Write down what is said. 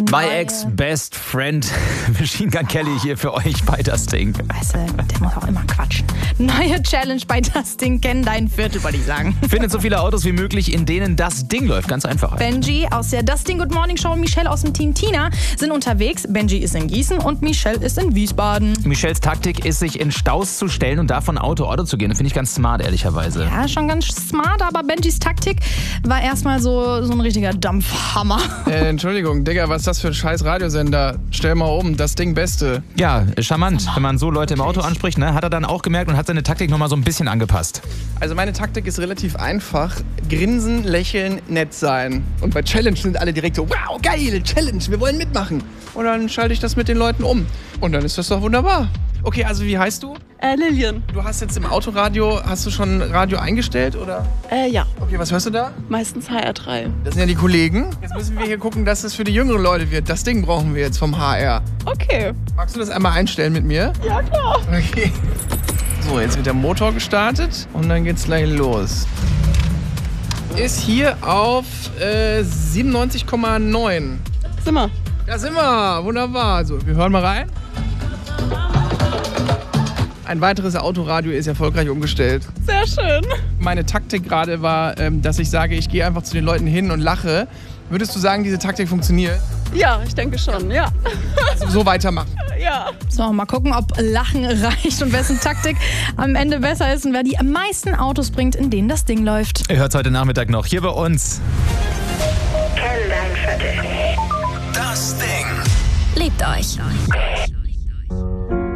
My Ex-Best Friend Machine Gun Kelly hier für euch bei Das Ding. Weißt du, der muss auch immer quatschen. Neue Challenge bei Das Ding, kenn dein Viertel, wollte ich sagen. Findet so viele Autos wie möglich, in denen Das Ding läuft. Ganz einfach. Benji aus der Das Ding Good Morning Show und Michelle aus dem Team Tina sind unterwegs. Benji ist in Gießen und Michelle ist in Wiesbaden. Michelles Taktik ist, sich in Staus zu stellen und davon Auto zu gehen. Das finde ich ganz smart, ehrlicherweise. Ja, schon ganz smart, aber Benjis Taktik war erstmal so ein richtiger Dampfhammer. Entschuldigung, Digga, was ist das für ein scheiß Radiosender? Stell mal um, Das Ding Beste. Ja, charmant, wenn man so Leute im Auto anspricht, ne? Hat er dann auch gemerkt und hat seine Taktik nochmal so ein bisschen angepasst. Also meine Taktik ist relativ einfach. Grinsen, lächeln, nett sein. Und bei Challenge sind alle direkt so, wow, geil, Challenge, wir wollen mitmachen. Und dann schalte ich das mit den Leuten um. Und dann ist das doch wunderbar. Okay, also wie heißt du? Lilian. Du hast jetzt im Autoradio, hast du schon Radio eingestellt, oder? Ja. Okay, was hörst du da? Meistens HR3. Das sind ja die Kollegen. Jetzt müssen wir hier gucken, dass es für die jüngeren Leute wird. Das Ding brauchen wir jetzt vom HR. Okay. Magst du das einmal einstellen mit mir? Ja, klar. Okay. So, jetzt wird der Motor gestartet und dann geht's gleich los. Ist hier auf 97,9. Sind wir. Da sind wir. Wunderbar. So, wir hören mal rein. Ein weiteres Autoradio ist erfolgreich umgestellt. Sehr schön. Meine Taktik gerade war, dass ich sage, ich gehe einfach zu den Leuten hin und lache. Würdest du sagen, diese Taktik funktioniert? Ja, ich denke schon, ja. Also so weitermachen. Ja. So, mal gucken, ob Lachen reicht und wessen Taktik am Ende besser ist und wer die meisten Autos bringt, in denen das Ding läuft. Ihr hört heute Nachmittag noch hier bei uns. Kenn dein Viertel. Das Ding. Liebt euch.